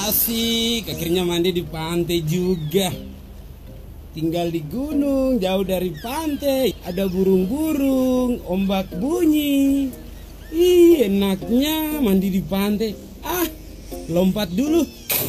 Asik, akhirnya mandi di pantai juga. Tinggal di gunung, jauh dari pantai. Ada burung-burung, ombak bunyi. Ih, enaknya mandi di pantai. Ah, lompat dulu.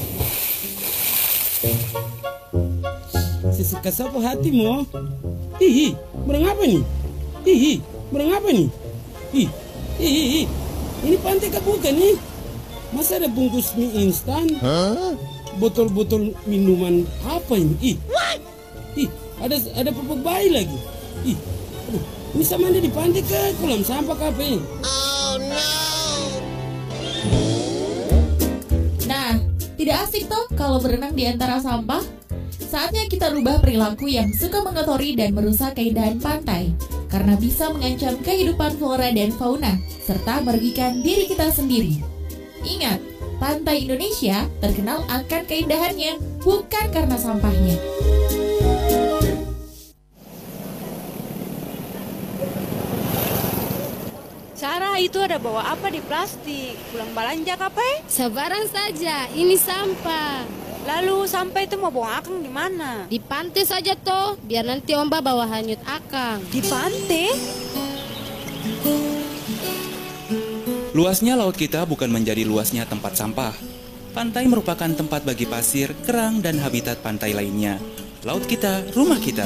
Sesuka sapu hatimu. Ih, berang apa nih? Ih, berang apa nih? Ih, ini pantai kah bukan nih? Masa ada bungkus mie instan? Botol-botol minuman apa ini? Ih, ada pupuk bayi lagi. Ih, aduh, ini sama mandi di pantai ke kolam sampah apa ini? Oh no. Nah, tidak asik toh kalau berenang di antara sampah? Saatnya kita rubah perilaku yang suka mengotori dan merusak keindahan pantai, karena bisa mengancam kehidupan flora dan fauna, serta merugikan diri kita sendiri. Ingat, pantai Indonesia terkenal akan keindahannya, bukan karena sampahnya. Sarah, itu ada bawa apa di plastik? Pulang belanja apa? Sabaran saja, ini sampah. Lalu sampah itu mau buang akang di mana? Di pantai saja toh, biar nanti Omba bawa hanyut akang. Di pantai? Luasnya laut kita bukan menjadi luasnya tempat sampah. Pantai merupakan tempat bagi pasir, kerang, dan habitat pantai lainnya. Laut kita, rumah kita.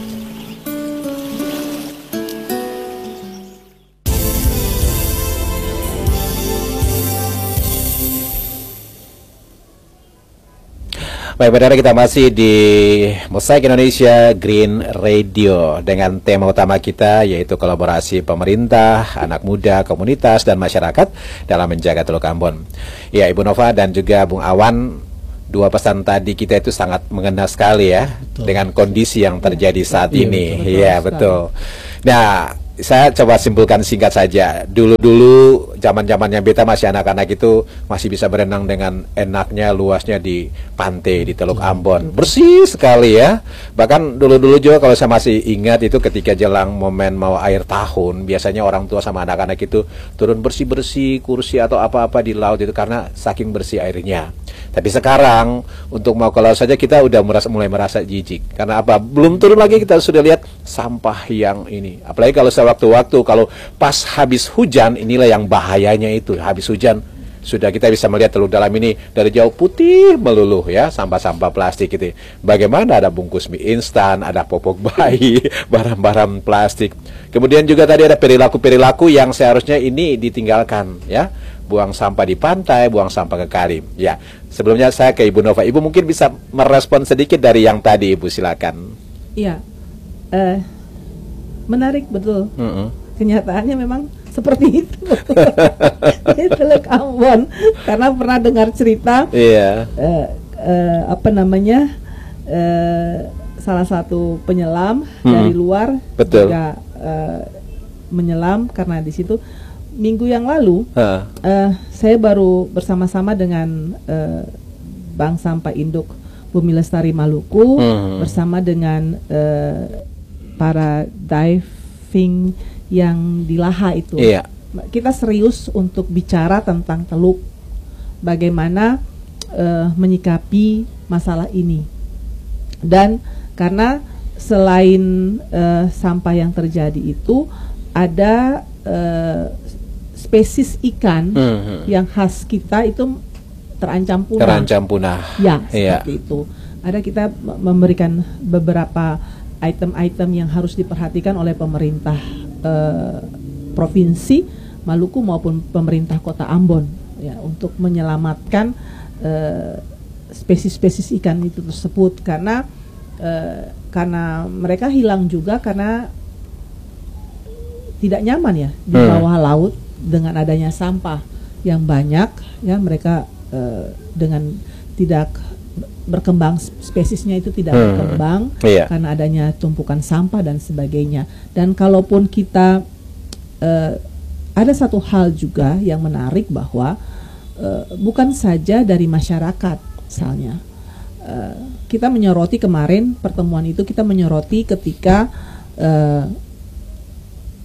Baik, saudara, kita masih di Mosaik Indonesia Green Radio dengan tema utama kita yaitu kolaborasi pemerintah, anak muda, komunitas, dan masyarakat dalam menjaga Teluk Ambon. Ya, Ibu Nova dan juga Bung Awan, dua pesan tadi kita itu sangat mengena sekali ya, betul, dengan kondisi yang terjadi saat ini. Iya, betul. Nah, saya coba simpulkan singkat saja. Dulu-dulu zaman-zamannya beta masih anak-anak itu masih bisa berenang dengan enaknya, luasnya di pantai di Teluk Ambon. Bersih sekali ya. Bahkan dulu-dulu juga kalau saya masih ingat itu ketika jelang momen mau akhir tahun, biasanya orang tua sama anak-anak itu turun bersih-bersih kursi atau apa-apa di laut itu karena saking bersih airnya. Tapi sekarang untuk mau ke laut saja kita udah mulai merasa jijik. Karena apa? Belum turun lagi kita sudah lihat sampah yang ini. Apalagi kalau waktu-waktu kalau pas habis hujan, inilah yang bahayanya itu. Habis hujan sudah kita bisa melihat Teluk Dalam ini dari jauh putih meluluh ya, sampah-sampah plastik itu. Bagaimana ada bungkus mie instan, ada popok bayi, barang-barang plastik. Kemudian juga tadi ada perilaku-perilaku yang seharusnya ini ditinggalkan ya. Buang sampah di pantai, buang sampah ke kali. Ya, sebelumnya saya ke Ibu Nova. Ibu mungkin bisa merespon sedikit dari yang tadi, Ibu, silakan. Iya, menarik betul. Kenyataannya memang seperti itu. Di Teluk Ambon, karena pernah dengar cerita, salah satu penyelam dari luar, betul, juga menyelam karena di situ. Minggu yang lalu, saya baru bersama-sama dengan Bank Sampah Induk Bumi Lestari Maluku, bersama dengan para diving yang di Laha itu. Kita serius untuk bicara tentang teluk, bagaimana menyikapi masalah ini. Dan karena selain sampah yang terjadi itu, ada spesies ikan yang khas kita itu terancam punah. Terancam punah. Ya, seperti itu. Ada kita memberikan beberapa item-item yang harus diperhatikan oleh pemerintah provinsi Maluku maupun pemerintah Kota Ambon ya, untuk menyelamatkan spesies-spesies ikan itu tersebut, karena mereka hilang juga karena tidak nyaman ya di bawah laut dengan adanya sampah yang banyak ya. Mereka dengan tidak berkembang, spesiesnya itu tidak berkembang karena adanya tumpukan sampah dan sebagainya. Dan kalaupun kita ada satu hal juga yang menarik bahwa bukan saja dari masyarakat, misalnya kita menyoroti kemarin pertemuan itu, kita menyoroti ketika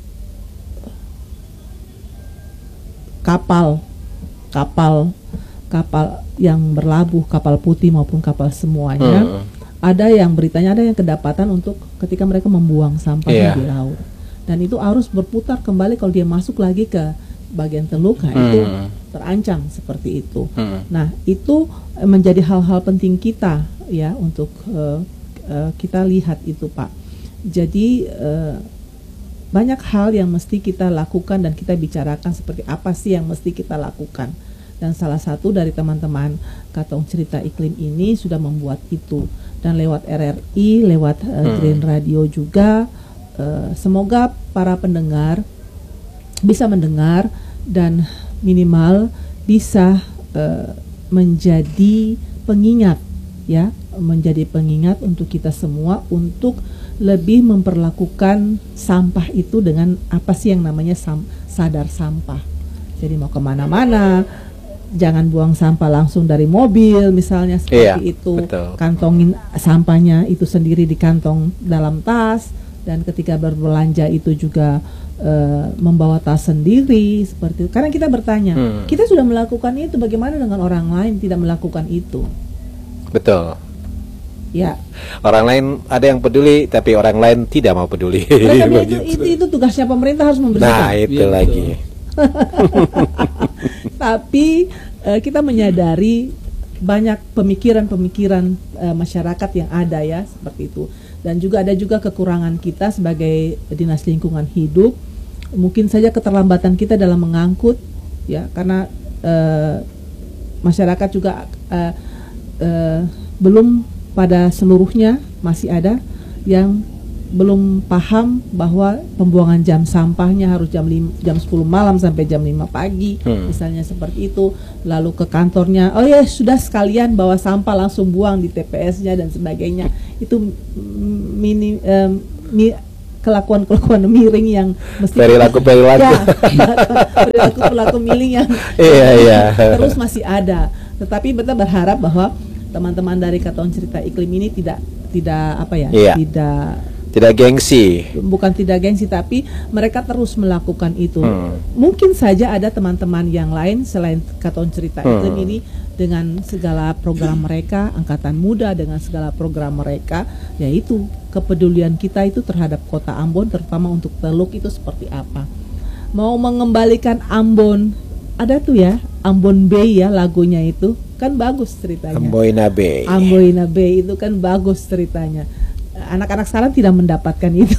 kapal kapal yang berlabuh, kapal putih maupun kapal semuanya, ada yang beritanya ada yang kedapatan untuk ketika mereka membuang sampahnya di laut, dan itu harus berputar kembali kalau dia masuk lagi ke bagian teluk, itu terancam seperti itu. Nah, itu menjadi hal-hal penting kita ya untuk kita lihat itu, Pak. Jadi banyak hal yang mesti kita lakukan dan kita bicarakan seperti apa sih yang mesti kita lakukan. Dan salah satu dari teman-teman Katong Cerita Iklim ini sudah membuat itu, dan lewat RRI, lewat Green Radio juga, semoga para pendengar bisa mendengar dan minimal bisa menjadi pengingat ya, menjadi pengingat untuk kita semua untuk lebih memperlakukan sampah itu dengan apa sih yang namanya sadar sampah. Jadi mau kemana-mana, jangan buang sampah langsung dari mobil misalnya seperti itu. Betul. Kantongin sampahnya itu sendiri di kantong dalam tas, dan ketika berbelanja itu juga membawa tas sendiri seperti itu. Karena kita bertanya, kita sudah melakukan itu, bagaimana dengan orang lain tidak melakukan itu? Betul. Ya. Orang lain ada yang peduli, tapi orang lain tidak mau peduli. itu tugasnya pemerintah harus membersihkan. Nah, itu lagi. Tapi kita menyadari banyak pemikiran-pemikiran masyarakat yang ada ya seperti itu, dan juga ada juga kekurangan kita sebagai Dinas Lingkungan Hidup, mungkin saja keterlambatan kita dalam mengangkut ya, karena masyarakat juga belum pada seluruhnya, masih ada yang belum paham bahwa pembuangan jam sampahnya harus jam 10 malam sampai jam 5 pagi, misalnya seperti itu. Lalu ke kantornya, oh ya sudah sekalian bawa sampah langsung buang di TPS-nya dan sebagainya. Itu kelakuan miring yang mesti perilaku miring yang terus masih ada. Tetapi kita berharap bahwa teman-teman dari Katong Cerita Iklim ini tidak tidak gengsi. Bukan tidak gengsi, tapi mereka terus melakukan itu. Mungkin saja ada teman-teman yang lain selain Katong Cerita Iklim ini, dengan segala program mereka, Angkatan Muda dengan segala program mereka, yaitu kepedulian kita itu terhadap Kota Ambon, terutama untuk Teluk itu seperti apa. Mau mengembalikan Ambon, ada tuh ya Ambon Bay ya, lagunya itu kan bagus ceritanya. Amboina Bay. Amboina Bay itu kan bagus ceritanya. Anak-anak sekarang tidak mendapatkan itu.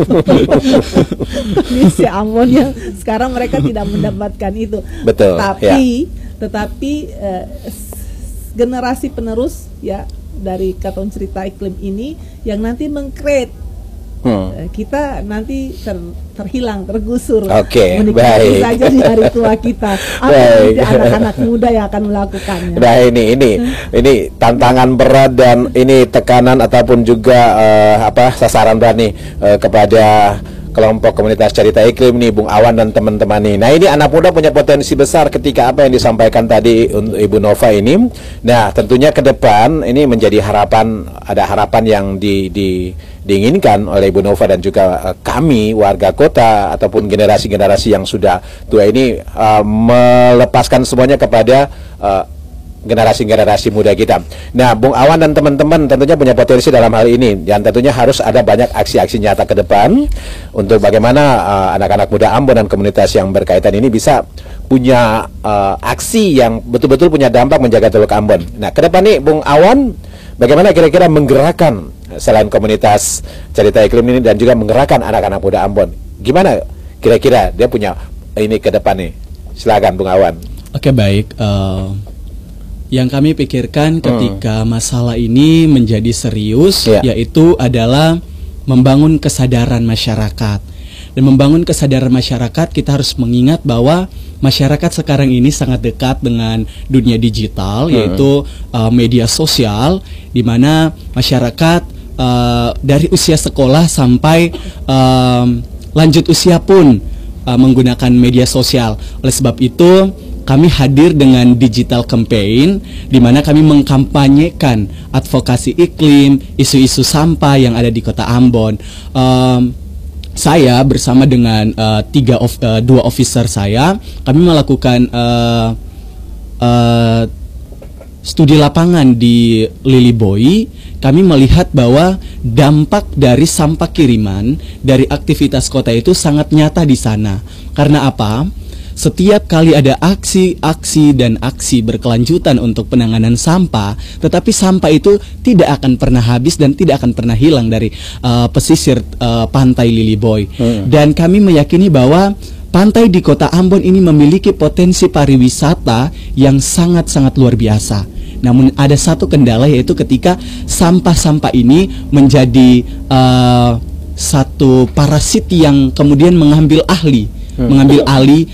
Misi Ambon yang sekarang mereka tidak mendapatkan itu. Betul. Tetapi generasi penerus ya dari Katong Cerita Iklim ini yang nanti meng-create kita nanti terhilang, tergusur, menikmati saja di hari tua kita. Anak-anak muda yang akan melakukannya. Nah ini tantangan berat dan ini tekanan ataupun juga sasaran berat nih kepada kelompok komunitas Cerita Iklim nih, Bung Awan dan teman-teman nih. Nah, ini anak muda punya potensi besar ketika apa yang disampaikan tadi untuk Ibu Nova ini. Nah, tentunya ke depan ini menjadi ada harapan yang diinginkan oleh Ibu Nova dan juga kami warga kota ataupun generasi-generasi yang sudah tua ini melepaskan semuanya kepada generasi-generasi muda kita. Nah, Bung Awan dan teman-teman tentunya punya potensi dalam hal ini, dan tentunya harus ada banyak aksi-aksi nyata ke depan untuk bagaimana anak-anak muda Ambon dan komunitas yang berkaitan ini bisa punya aksi yang betul-betul punya dampak menjaga Teluk Ambon. Nah, ke depan nih Bung Awan, bagaimana kira-kira menggerakkan selain komunitas Cerita Iklim ini dan juga menggerakkan anak-anak muda Ambon? Gimana kira-kira dia punya ini ke depan nih? Silakan Bung Awan. Oke, baik. Yang kami pikirkan ketika masalah ini menjadi serius, yaitu adalah membangun kesadaran masyarakat. Dan membangun kesadaran masyarakat, kita harus mengingat bahwa masyarakat sekarang ini sangat dekat dengan dunia digital, yaitu media sosial, di mana masyarakat dari usia sekolah sampai lanjut usia pun menggunakan media sosial. Oleh sebab itu, kami hadir dengan digital campaign di mana kami mengkampanyekan advokasi iklim, isu-isu sampah yang ada di Kota Ambon. Saya bersama dengan dua officer saya, kami melakukan studi lapangan di Liliboy, kami melihat bahwa dampak dari sampah kiriman dari aktivitas kota itu sangat nyata di sana. Karena apa? Setiap kali ada aksi dan aksi berkelanjutan untuk penanganan sampah, tetapi sampah itu tidak akan pernah habis dan tidak akan pernah hilang dari pesisir pantai Liliboy. Dan kami meyakini bahwa pantai di Kota Ambon ini memiliki potensi pariwisata yang sangat-sangat luar biasa. Namun ada satu kendala, yaitu ketika sampah-sampah ini menjadi satu parasit yang kemudian mengambil alih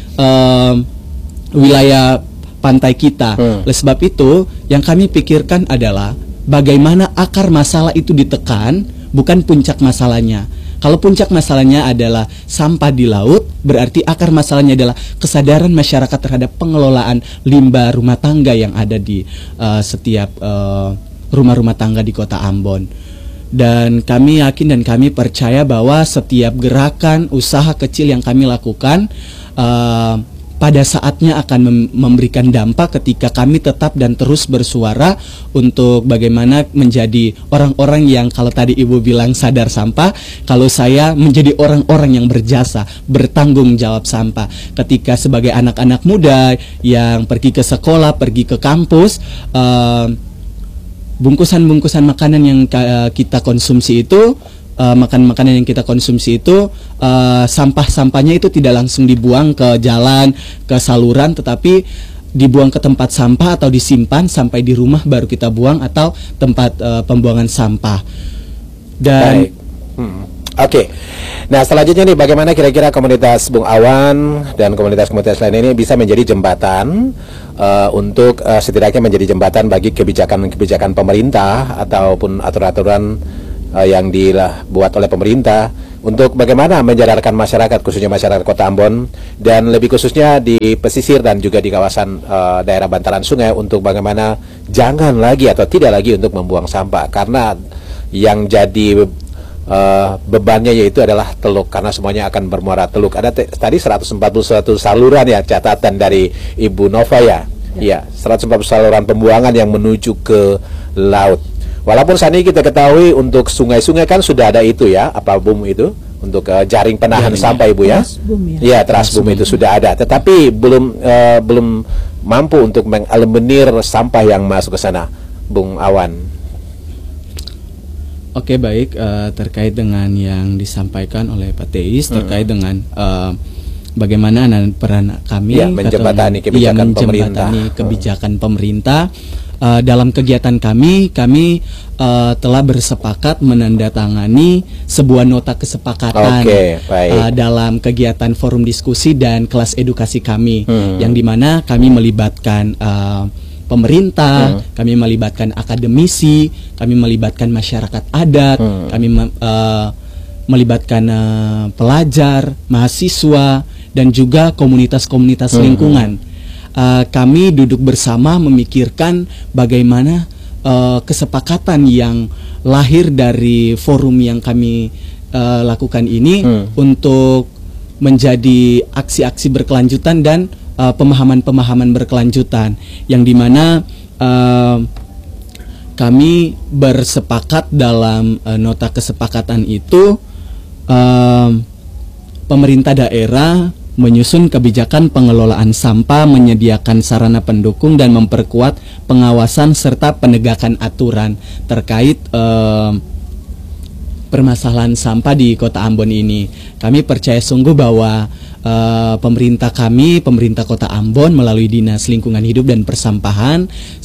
wilayah pantai kita. Oleh sebab itu, yang kami pikirkan adalah bagaimana akar masalah itu ditekan, bukan puncak masalahnya. Kalau puncak masalahnya adalah sampah di laut, berarti akar masalahnya adalah kesadaran masyarakat terhadap pengelolaan limbah rumah tangga yang ada di setiap rumah-rumah tangga di Kota Ambon. Dan kami yakin dan kami percaya bahwa setiap gerakan usaha kecil yang kami lakukan pada saatnya akan memberikan dampak ketika kami tetap dan terus bersuara untuk bagaimana menjadi orang-orang yang, kalau tadi Ibu bilang sadar sampah, kalau saya menjadi orang-orang yang berjasa, bertanggung jawab sampah. Ketika sebagai anak-anak muda yang pergi ke sekolah, pergi ke kampus, bungkusan-bungkusan makanan yang kita konsumsi itu, makanan yang kita konsumsi itu, sampah-sampahnya itu tidak langsung dibuang ke jalan, ke saluran, tetapi dibuang ke tempat sampah atau disimpan sampai di rumah baru kita buang, atau tempat pembuangan sampah. Dan Oke. Nah, selanjutnya nih, bagaimana kira-kira komunitas Bung Awan dan komunitas-komunitas lain ini bisa menjadi jembatan untuk setidaknya menjadi jembatan bagi kebijakan-kebijakan pemerintah ataupun aturan-aturan yang dibuat oleh pemerintah untuk bagaimana menjadarkan masyarakat, khususnya masyarakat Kota Ambon dan lebih khususnya di pesisir dan juga di kawasan daerah bantaran sungai, untuk bagaimana jangan lagi atau tidak lagi untuk membuang sampah, karena yang jadi bebannya yaitu adalah teluk, karena semuanya akan bermuara teluk. Ada tadi 141 saluran ya, catatan dari Ibu Nova ya. Iya, 140 saluran pembuangan yang menuju ke laut. Walaupun saat ini kita ketahui untuk sungai-sungai kan sudah ada itu ya, apa boom itu untuk jaring penahan sampah Ibu ya. Iya, Trasboom itu sudah ada, tetapi belum mampu untuk mengeliminir sampah yang masuk ke sana, Bung Awan. Oke, baik, terkait dengan yang disampaikan oleh Pak Teis terkait dengan bagaimana peran kami menjembatani kebijakan pemerintah. Dalam kegiatan kami telah bersepakat menandatangani sebuah nota kesepakatan dalam kegiatan forum diskusi dan kelas edukasi kami, yang dimana kami melibatkan pemerintah, kami melibatkan akademisi, kami melibatkan masyarakat adat, kami melibatkan pelajar, mahasiswa, dan juga komunitas-komunitas lingkungan. Kami duduk bersama memikirkan bagaimana kesepakatan yang lahir dari forum yang kami lakukan ini untuk menjadi aksi-aksi berkelanjutan dan pemahaman-pemahaman berkelanjutan, yang dimana kami bersepakat dalam nota kesepakatan itu, pemerintah daerah menyusun kebijakan pengelolaan sampah, menyediakan sarana pendukung dan memperkuat pengawasan serta penegakan aturan terkait permasalahan sampah di Kota Ambon ini. Kami percaya sungguh bahwa pemerintah Kota Ambon melalui Dinas Lingkungan Hidup dan Persampahan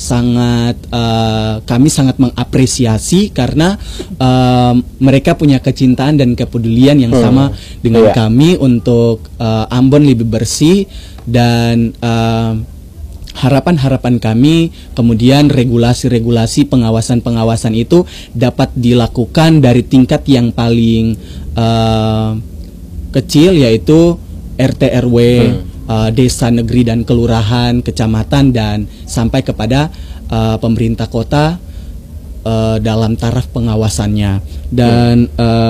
kami sangat mengapresiasi, karena mereka punya kecintaan dan kepedulian yang sama dengan kami untuk Ambon lebih bersih, dan harapan-harapan kami kemudian regulasi-regulasi pengawasan itu dapat dilakukan dari tingkat yang paling kecil, yaitu RT RW, desa, negeri dan kelurahan, kecamatan, dan sampai kepada pemerintah kota dalam taraf pengawasannya. Dan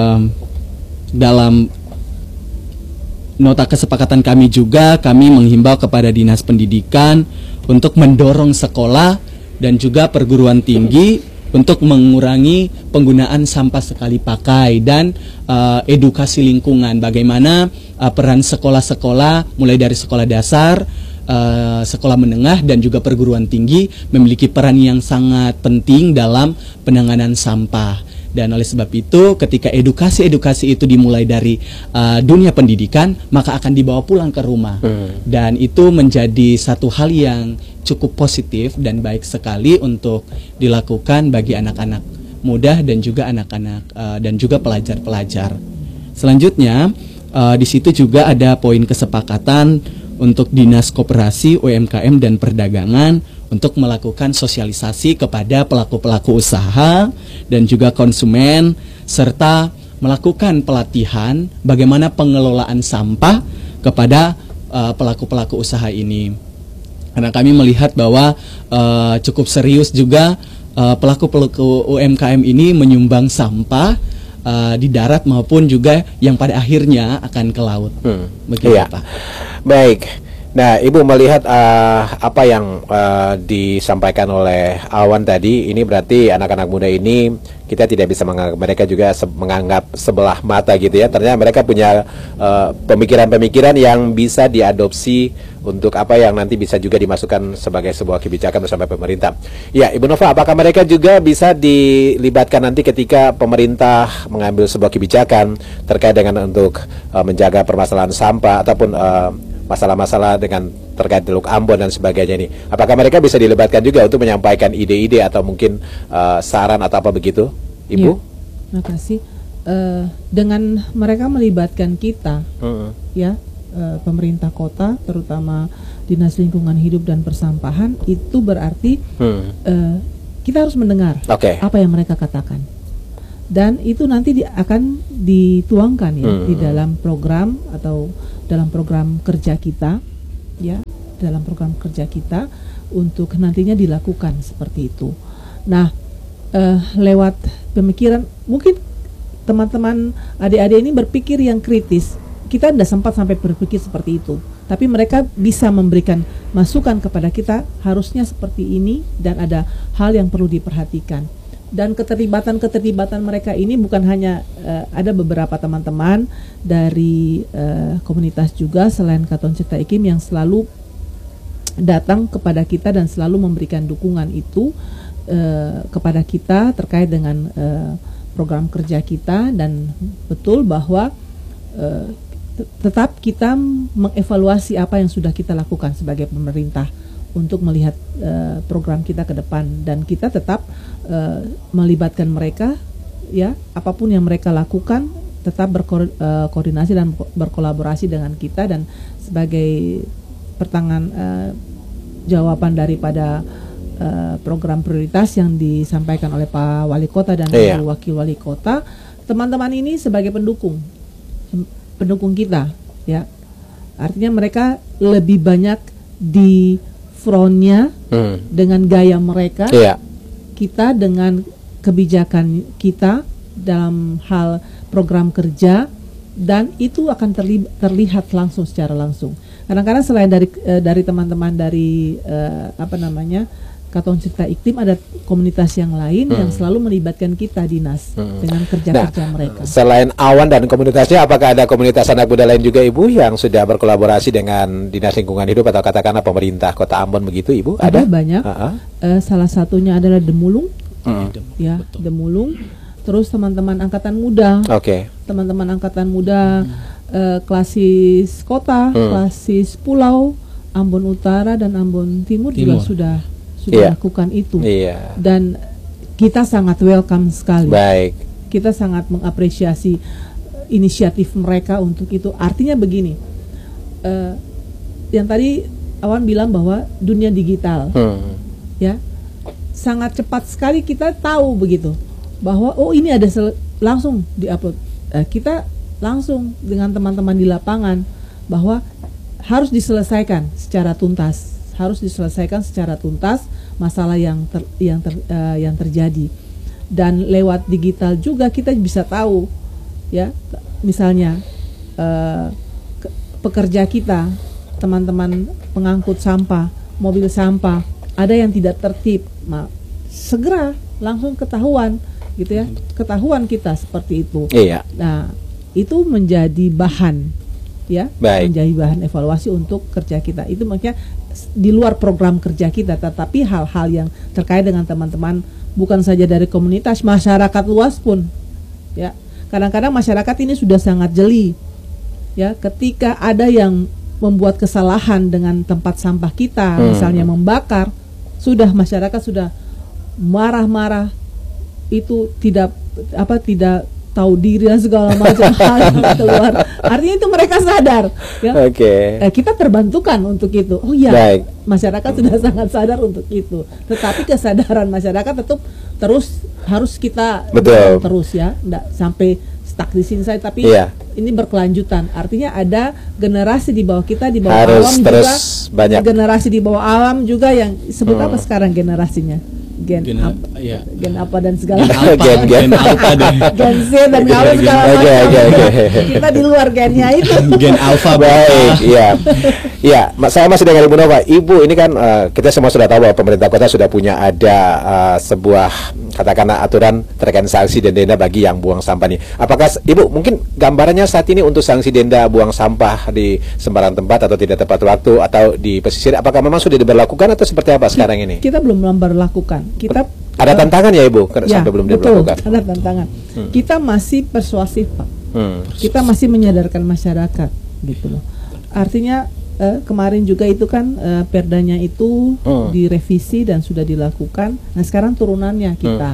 dalam nota kesepakatan kami juga, kami menghimbau kepada Dinas Pendidikan untuk mendorong sekolah dan juga perguruan tinggi untuk mengurangi penggunaan sampah sekali pakai dan edukasi lingkungan. Bagaimana peran sekolah-sekolah mulai dari sekolah dasar, sekolah menengah dan juga perguruan tinggi memiliki peran yang sangat penting dalam penanganan sampah. Dan oleh sebab itu ketika edukasi-edukasi itu dimulai dari dunia pendidikan, maka akan dibawa pulang ke rumah. Dan itu menjadi satu hal yang cukup positif dan baik sekali untuk dilakukan bagi anak-anak muda dan juga anak-anak dan juga pelajar-pelajar. Selanjutnya di situ juga ada poin kesepakatan untuk Dinas Koperasi, UMKM dan Perdagangan untuk melakukan sosialisasi kepada pelaku-pelaku usaha dan juga konsumen, serta melakukan pelatihan bagaimana pengelolaan sampah kepada pelaku-pelaku usaha ini. Karena kami melihat bahwa cukup serius juga pelaku-pelaku UMKM ini menyumbang sampah di darat maupun juga yang pada akhirnya akan ke laut. Begitu, iya. Pak. Baik. Nah, Ibu melihat apa yang disampaikan oleh Awan tadi, ini berarti anak-anak muda ini kita tidak bisa menganggap mereka juga menganggap sebelah mata gitu ya. Ternyata mereka punya pemikiran-pemikiran yang bisa diadopsi untuk apa yang nanti bisa juga dimasukkan sebagai sebuah kebijakan bersama pemerintah. Ya, Ibu Nova, apakah mereka juga bisa dilibatkan nanti ketika pemerintah mengambil sebuah kebijakan terkait dengan untuk menjaga permasalahan sampah ataupun masalah-masalah dengan terkait Teluk Ambon dan sebagainya ini? Apakah mereka bisa dilibatkan juga untuk menyampaikan ide-ide atau mungkin saran atau apa begitu, Ibu? Ya, terima kasih. Dengan mereka melibatkan kita, ya, pemerintah kota, terutama Dinas Lingkungan Hidup dan Persampahan, itu berarti kita harus mendengar apa yang mereka katakan. Dan itu nanti akan dituangkan ya di dalam program atau dalam program kerja kita, ya, dalam program kerja kita untuk nantinya dilakukan seperti itu. Nah, lewat pemikiran, mungkin teman-teman adik-adik ini berpikir yang kritis. Kita tidak sempat sampai berpikir seperti itu, tapi mereka bisa memberikan masukan kepada kita, harusnya seperti ini dan ada hal yang perlu diperhatikan. Dan keterlibatan mereka ini bukan hanya ada beberapa teman-teman dari komunitas juga selain Katon Cipta Iklim yang selalu datang kepada kita dan selalu memberikan dukungan itu kepada kita terkait dengan program kerja kita. Dan betul bahwa tetap kita mengevaluasi apa yang sudah kita lakukan sebagai pemerintah untuk melihat program kita ke depan, dan kita tetap melibatkan mereka, ya, apapun yang mereka lakukan tetap berkoordinasi dan berkolaborasi dengan kita. Dan sebagai pertangan jawaban daripada program prioritas yang disampaikan oleh Pak Wali Kota dan Wakil Wali Kota, teman-teman ini sebagai pendukung kita, ya, artinya mereka lebih banyak di frontnya dengan gaya mereka, kita dengan kebijakan kita dalam hal program kerja, dan itu akan terlihat langsung secara langsung. Kadang-kadang selain dari teman-teman dari Katon Cipta Iklim, ada komunitas yang lain yang selalu melibatkan kita dinas dengan kerja-kerja mereka. Selain Awan dan komunitasnya, apakah ada komunitas anak muda lain juga, Ibu, yang sudah berkolaborasi dengan Dinas Lingkungan Hidup atau katakanlah pemerintah Kota Ambon begitu, Ibu? Ada banyak. Salah satunya adalah Demulung, ya, Demulung. Terus teman-teman angkatan muda, teman-teman angkatan muda, klasis kota, klasis pulau, Ambon Utara dan Ambon Timur juga sudah lakukan itu, dan kita sangat welcome sekali. Kita sangat mengapresiasi inisiatif mereka untuk itu. Artinya begini, yang tadi Awan bilang bahwa dunia digital, ya, sangat cepat sekali kita tahu begitu bahwa ini ada langsung diupload. Kita langsung dengan teman-teman di lapangan bahwa harus diselesaikan secara tuntas. Masalah yang terjadi, dan lewat digital juga kita bisa tahu, ya, misalnya pekerja kita, teman-teman pengangkut sampah, mobil sampah ada yang tidak tertib, segera langsung ketahuan gitu ya, ketahuan kita seperti itu. Iya. Nah, itu menjadi bahan ya, menjadi bahan evaluasi untuk kerja kita. Itu maksudnya di luar program kerja kita, tetapi hal-hal yang terkait dengan teman-teman bukan saja dari komunitas, masyarakat luas pun ya. Kadang-kadang masyarakat ini sudah sangat jeli ya, ketika ada yang membuat kesalahan dengan tempat sampah kita, misalnya membakar, sudah masyarakat sudah marah-marah, itu tidak tahu diri dan segala macam hal yang keluar. Artinya itu mereka sadar ya. Kita terbantukan untuk itu. Oh iya, masyarakat sudah sangat sadar untuk itu. Tetapi kesadaran masyarakat tetap terus harus kita terus ya, enggak sampai stuck di sini saja, tapi ini berkelanjutan. Artinya ada generasi di bawah kita, di bawah alam juga banyak. Generasi di bawah alam juga yang sebut apa sekarang generasinya? Gen apa dan segala macam. Gen C dan segala macam. Kita di luar gennya itu. Gen alpha. Baik, iya. Saya masih dengan Ibu Nova. Ibu, ini kan kita semua sudah tahu bahwa pemerintah kota sudah punya ada sebuah katakanlah aturan terkait sanksi dan denda bagi yang buang sampah nih. Apakah Ibu mungkin gambarannya saat ini untuk sanksi denda buang sampah di sembarang tempat atau tidak tepat waktu atau di pesisir, apakah memang sudah diberlakukan atau seperti apa sekarang ini? Kita belum memberlakukan. Kita ada tantangan ya Ibu, sampai belum diberlakukan. Ada tantangan. Kita masih persuasif Pak. Kita masih menyadarkan masyarakat gitu loh. Artinya kemarin juga itu kan perdanya itu direvisi dan sudah dilakukan. Nah sekarang turunannya kita.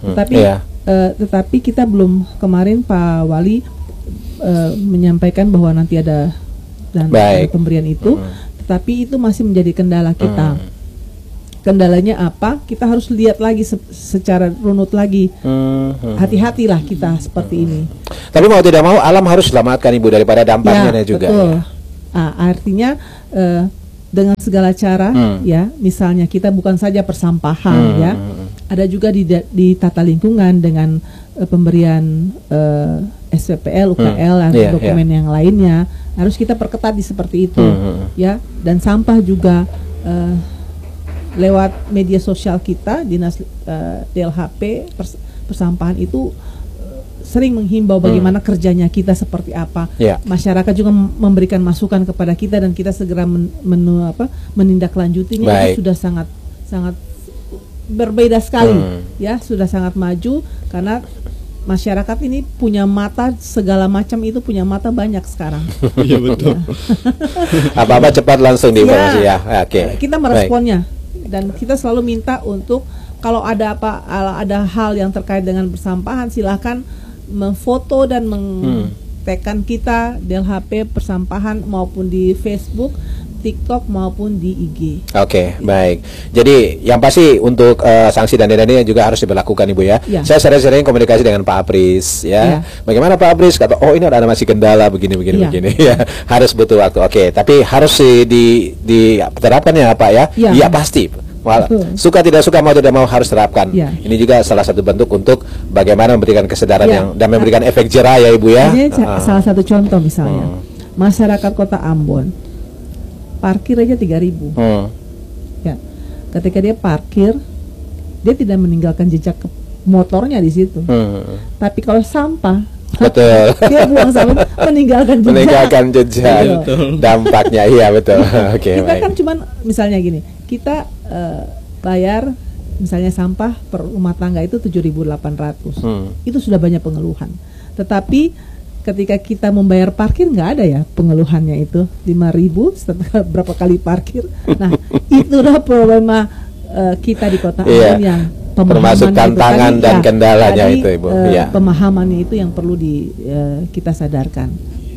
Tetapi kita belum, kemarin Pak Wali menyampaikan bahwa nanti ada pemberian itu. Tetapi itu masih menjadi kendala kita. Kendalanya apa? Kita harus lihat lagi secara runut lagi. Hati-hatilah kita seperti ini. Tapi mau tidak mau alam harus selamatkan Ibu daripada dampaknya juga. Betul. Artinya dengan segala cara ya, misalnya kita bukan saja persampahan ya, ada juga di tata lingkungan dengan pemberian SPPL, UKL dan dokumen yang lainnya harus kita perketat seperti itu ya. Dan sampah juga lewat media sosial kita, dinas DLHP persampahan itu sering menghimbau bagaimana kerjanya kita seperti apa. Masyarakat juga memberikan masukan kepada kita dan kita segera menindaklanjutinya. Itu sudah sangat berbeda sekali ya, sudah sangat maju karena masyarakat ini punya mata segala macam, itu punya mata banyak sekarang. Iya betul. Apa-apa cepat langsung diinformasi ya. Kita meresponnya. Dan kita selalu minta untuk kalau ada hal yang terkait dengan persampahan, silahkan memfoto dan mengtagkan kita DLHP persampahan maupun di Facebook, TikTok maupun di IG. Baik. Jadi yang pasti untuk sanksi dan denda ini juga harus diberlakukan Ibu ya. Saya sering komunikasi dengan Pak Apris ya. Bagaimana Pak Apris? Kata ini ada masih kendala begini ya. Harus butuh waktu. Tapi harus diterapkan ya Pak ya. Iya pasti. Suka tidak suka, mau tidak mau harus terapkan. Ini juga salah satu bentuk untuk bagaimana memberikan kesadaran dan memberikan efek jerah ya Ibu ya. Ini salah satu contoh misalnya masyarakat Kota Ambon parkir aja 3.000 ya. Ketika dia parkir, dia tidak meninggalkan jejak motornya di situ. Tapi kalau sampah, dia buang sampah meninggalkan jejak. Dampaknya iya betul. Kita kan cuman misalnya gini, kita bayar misalnya sampah per rumah tangga itu 7.800. Itu sudah banyak pengeluhan. Tetapi ketika kita membayar parkir nggak ada ya pengeluhannya itu 5.000 setelah berapa kali parkir. Nah itulah problema kita di Kota Ambon yang termasuk tantangan dan kendalanya itu Ibu. Pemahamannya itu yang perlu kita sadarkan.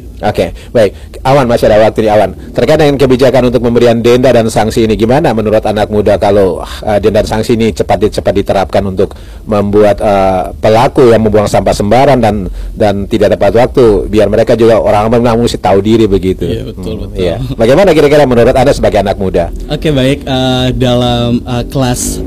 Baik. Awan, masih ada waktu nih Awan. Terkait dengan kebijakan untuk pemberian denda dan sanksi ini, gimana menurut anak muda kalau denda dan sanksi ini cepat diterapkan untuk membuat pelaku yang membuang sampah sembarangan dan tidak tepat waktu, biar mereka juga orang mesti tahu diri begitu. Iya betul. Bagaimana kira-kira menurut Anda sebagai anak muda? Baik. Dalam kelas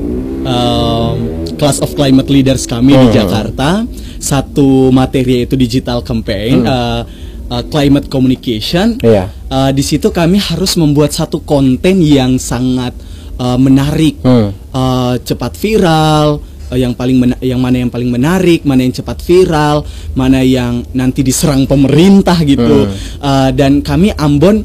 of climate leaders kami di Jakarta, satu materi yaitu digital campaign. Climate communication. Di situ kami harus membuat satu konten yang sangat menarik, cepat viral, yang mana yang paling menarik, mana yang cepat viral, mana yang nanti diserang pemerintah gitu. Dan kami Ambon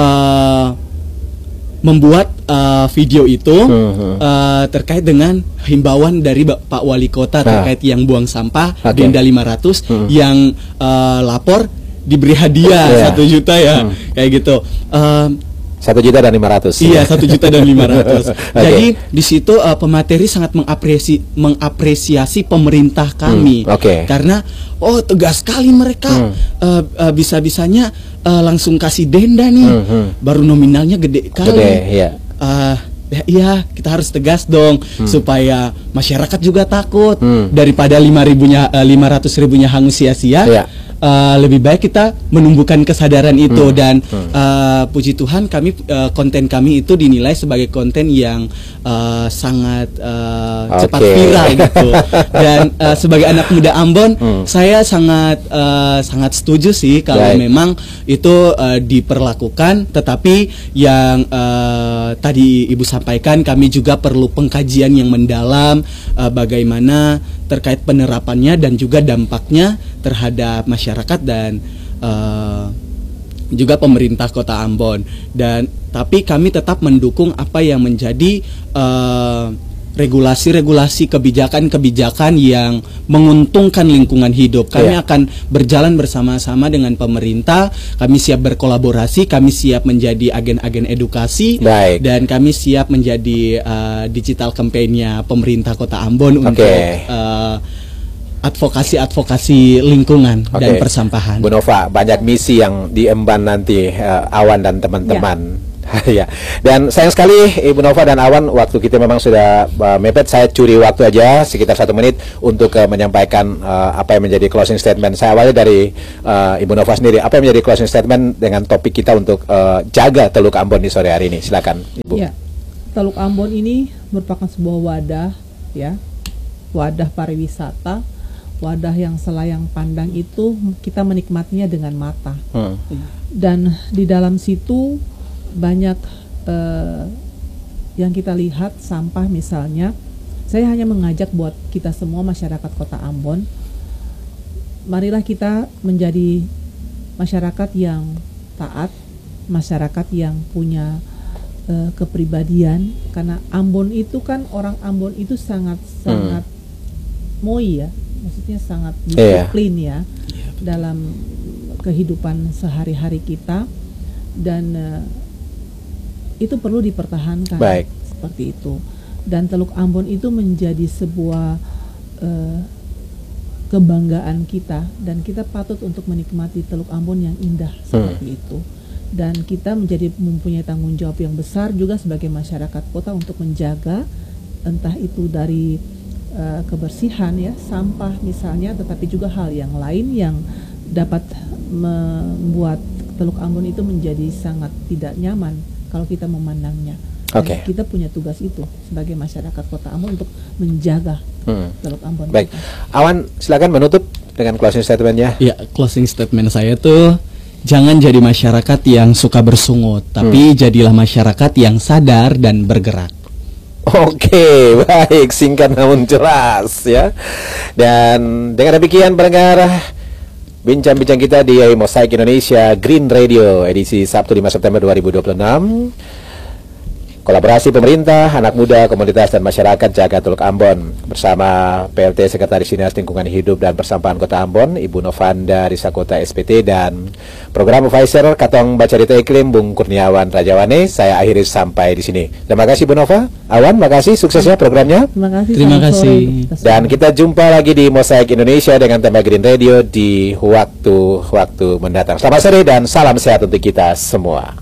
membuat video itu terkait dengan himbauan dari Pak Wali Kota terkait yang buang sampah denda 500, yang lapor diberi hadiah 1 juta ya, kayak gitu. 1.500.000. Iya, 1.500.000. Jadi di situ pemateri sangat mengapresiasi pemerintah kami, karena tegas sekali mereka, bisa-bisanya langsung kasih denda nih, baru nominalnya gede kali. Ya, kita harus tegas dong supaya masyarakat juga takut, daripada 500.000-nya hangus sia-sia. Lebih baik kita menumbuhkan kesadaran itu, dan puji Tuhan konten kami itu dinilai sebagai konten yang sangat cepat viral gitu. Dan sebagai anak muda Ambon, saya sangat setuju sih kalau memang itu diperlakukan. Tetapi yang tadi Ibu sampaikan, kami juga perlu pengkajian yang mendalam bagaimana terkait penerapannya dan juga dampaknya terhadap masyarakat dan juga pemerintah Kota Ambon. Tapi kami tetap mendukung apa yang menjadi regulasi-regulasi, kebijakan-kebijakan yang menguntungkan lingkungan hidup. Kami akan berjalan bersama-sama dengan pemerintah. Kami siap berkolaborasi, kami siap menjadi agen-agen edukasi, dan kami siap menjadi digital campaign-nya pemerintah Kota Ambon untuk advokasi lingkungan dan persampahan. Bu Nova, banyak misi yang diemban nanti Awan dan teman-teman. Ya. Dan sayang sekali Ibu Nova dan Awan, waktu kita memang sudah mepet. Saya curi waktu aja sekitar 1 menit untuk menyampaikan apa yang menjadi closing statement. Saya awali dari Ibu Nova sendiri. Apa yang menjadi closing statement dengan topik kita untuk jaga Teluk Ambon di sore hari ini? Silakan, Ibu. Ya, Teluk Ambon ini merupakan sebuah wadah, ya, wadah pariwisata, wadah yang selayang pandang itu kita menikmatinya dengan mata. Dan di dalam situ banyak yang kita lihat, sampah misalnya. Saya hanya mengajak buat kita semua masyarakat Kota Ambon, marilah kita menjadi masyarakat yang taat, masyarakat yang punya kepribadian, karena Ambon itu kan, orang Ambon itu sangat moi ya, maksudnya sangat disiplin ya dalam kehidupan sehari-hari kita, dan itu perlu dipertahankan. Seperti itu. Dan Teluk Ambon itu menjadi sebuah kebanggaan kita, dan kita patut untuk menikmati Teluk Ambon yang indah seperti itu. Dan kita mempunyai tanggung jawab yang besar juga sebagai masyarakat kota untuk menjaga, entah itu dari kebersihan ya, sampah misalnya, tetapi juga hal yang lain yang dapat membuat Teluk Ambon itu menjadi sangat tidak nyaman kalau kita memandangnya. Kita punya tugas itu sebagai masyarakat Kota Ambon untuk menjaga Teluk Ambon. Baik, Awan, silakan menutup dengan closing statementnya. Ya, closing statement saya tuh, jangan jadi masyarakat yang suka bersungut, tapi jadilah masyarakat yang sadar dan bergerak. Oke, baik, singkat namun jelas ya. Dan dengan demikian pendengar, bincang-bincang kita di Mosaik Indonesia Green Radio edisi Sabtu 5 September 2026. Kolaborasi pemerintah, anak muda, komunitas dan masyarakat jaga Teluk Ambon bersama PLT Sekretaris Dinas Lingkungan Hidup dan Persampahan Kota Ambon, Ibu Novanda Risakota SPT, dan Program Advisor Katong Bacarita Iklim Bung Kurniawan Rajawane. Saya akhiri sampai di sini. Terima kasih Bu Nova, Awan, makasih suksesnya programnya. Terima kasih. Dan kita jumpa lagi di Mosaik Indonesia dengan tema Green Radio di waktu-waktu mendatang. Selamat sore dan salam sehat untuk kita semua.